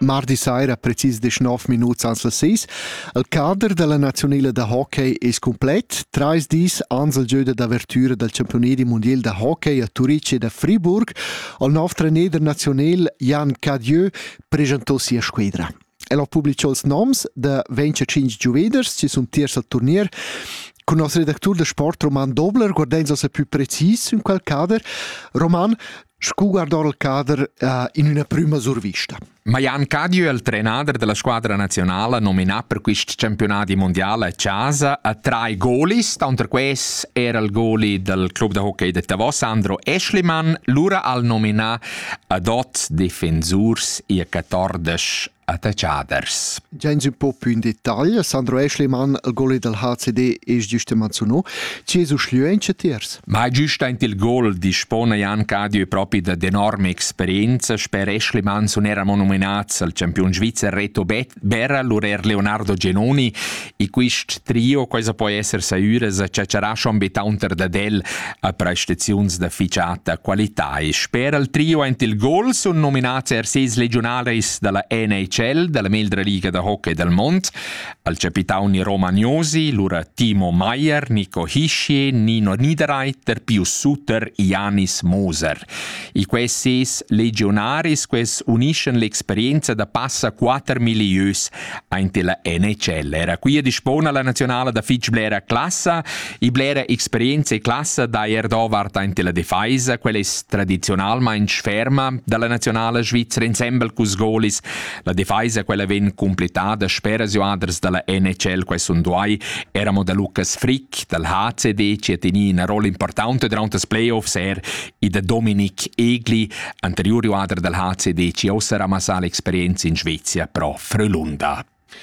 mardi sera, precis 19 minuts ans le 6. Il cadre della nazionale de hockey es complet. 3 dis ans il gioco d'apertura del campionati mondiale de hockey a Turice e de Friburg. Il nostro trainer nazionale Jan Cadieux presentò sia squadra. El ha pubblicato i nomi de 25 gioveders che sono tiers al turnier. Con il nostro redattore de sport Roman Dobler guardiamo se più preciso in quel cadre. Roman, scu guardò il cadre in una prima survista. Ma Jan Cadieux, il trenador della squadra nazionale, nominato per questo campionato mondiale a casa, a 3 goalis. Tra questi era il goalie del club de hockey de Tavò, Sandro Eschliman. L'ura al nominà a 8 difensors e a 14 attacciaders. Già un po' più in dettaglio, Sandro Eschliman, il goalie del HCD, è giustamente no. Ci è su schluente tiers? Ma giustamente il gol dispone Jan Cadieux proprio d'enorme esperienza. Per Eschliman sono era nominati al campione svizzero Reto Berra, l'urer Leonardo Genoni, e questo trio, cosa può essere saura, se c'era schon betaunter da del a prestazioni d'afficiata qualità. E per il trio ent il gol sono nominati 6 legionaris della NHL, della meglio liga da hockey del mondo, al capitano Romagnosi, l'ura Timo Maier, Nico Hischier, Nino Niederreiter, Pius Sutter e Janis Moser. E questi 6 legionaris, questi uniscono l'esperienza da passa 4 milioni anche la NHL. Era qui a dispone la nazionale da Fitch Blera classa, e Blera esperienza e classa da Erdovart anche la difesa, quella è tradizionalmente ferma dalla nazionale svizzera ensemble cus golis. La difesa quella ven completata, spera joaders dalla NHL, quei sono due, erano da Lucas Frick, dal HCD, che tenia una rolla importante durante i playoffs, e da Dominik Egli, anteriore joader del HCD, che ossa ramassare l'esperienza in Svezia pro Frölunda.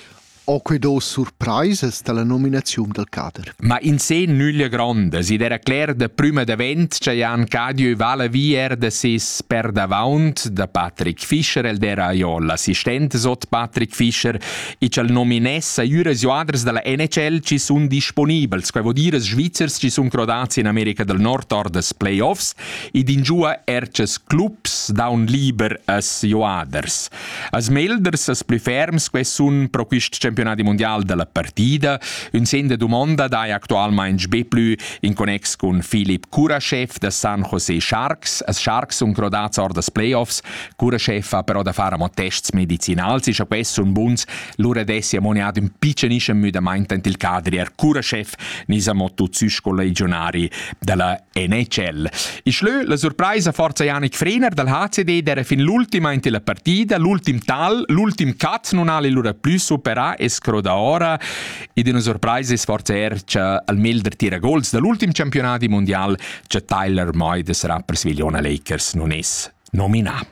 Ho quei due surprises dalla nominazione del cadre. Ma in sé nulla grande. Si era chiaro da prima d'event che Jan Cadieux vale via da sis per davant da Patrick Fischer, el era io l'assistente sotto Patrick Fischer, e che il nominessa jure squadras della NHL ci sono disponibili. Che vuol dire svizzers ci sono crodati in America del Nord or des playoffs, ed in giù erces clubs da un liber as joaders. As melders, as più ferms, que sono pro questo campionati mondiali della partita. Un sende domanda dai attualmente B+, in connex con Filip Kurashev da San Jose Sharks. As Sharks sono crodati or des playoffs. Kurashev ha però da fare tests medicinali. Si c'è questo un buns. L'ora dessi ammoniato un piccenissimo mudamento il cadrier. Kurashev nisamo tutti con i legionari della NHL. E schlö, la sorpresa forza Yannick Frener del HCD era fin l'ultima in la partita, l'ultim tal, l'ultim cut non ha l'ora più superato escro da ora, ed una sorpresa sforza che al milder tira goals dall'ultimo campionato mondiale che Tyler Moy sarà per Svigliona Lakers non è nominato.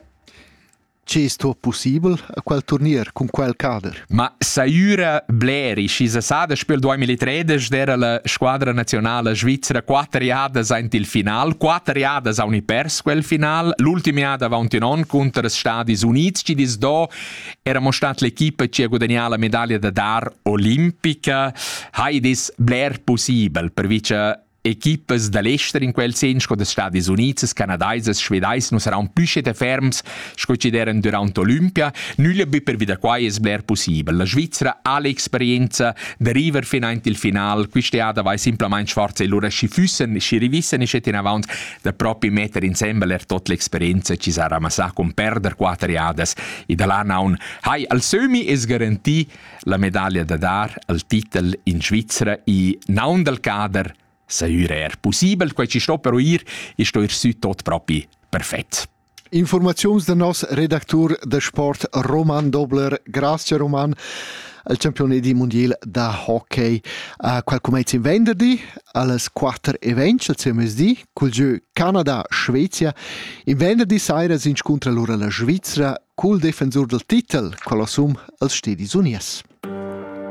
C'è sto possibile a quel turnier con quel cadre? Ma Saura Bleri, si sa da spil 2013 era la squadra nazionale svizzera 4 iades anche il final, 4 iades a un pers quel final, l'ultima iada va un non contro gli Stati Uniti, ci dis do eramo stati l'equipe che ha guadagnato la medaglia da dar olimpica, hai dis Bler possibile, per vice equipes dall'estero in quel senso, con gli Stati Uniti, canadesi, svedesi, non saranno più scelte ferms, che erano durante l'Olimpia. Nulla più per vedere qua è bler possibile. La Svizzera ha l'esperienza di arrivare fino al finale. Questa è vai semplicemente sforza e loro si rivissen e scelte in avanti da proprio mettere insieme tutta l'esperienza che sarà massa con perdere 4 iades. E da là non. Hai, al semi è garantì la medaglia da dar, al titolo in Svizzera e non del cadre. Saura è possibile, quel ci sto però e sto su tot proprio perfetto. Informazioni del nostro redattore de sport Roman Dobler. Grazie Roman. Il campionato mondiale da hockey quel comincia in venerdì alle 4 eventi al CMSD col gioco Canada-Svezia. In venerdì sera si incontra allora la Svizzera col difensore del titolo, quello sum als Stati Uniti.